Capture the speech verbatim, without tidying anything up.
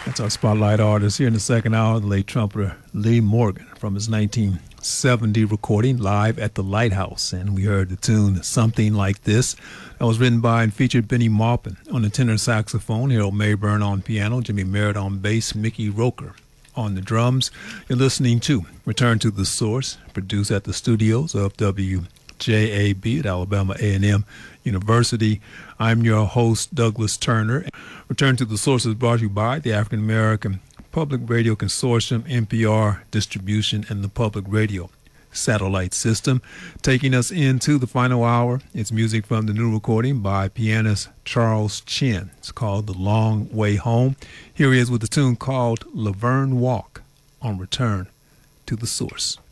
That's our spotlight artist here in the second hour, the late trumpeter Lee Morgan from his nineteen seventy recording live at the Lighthouse. And we heard the tune Something Like This. That was written by and featured Benny Maupin on the tenor saxophone, Harold Mayburn on piano, Jimmy Merritt on bass, Mickey Roker on the drums. You're listening to Return to the Source, produced at the studios of W J A B at Alabama A and M University. I'm your host, Douglas Turner. Return to the Source is brought to you by the African American Public Radio Consortium, N P R Distribution, and the Public Radio Satellite System. Taking us into the final hour, it's music from the new recording by pianist Charles Chin. It's called The Long Way Home. Here he is with a tune called Laverne Walk on Return to the Source.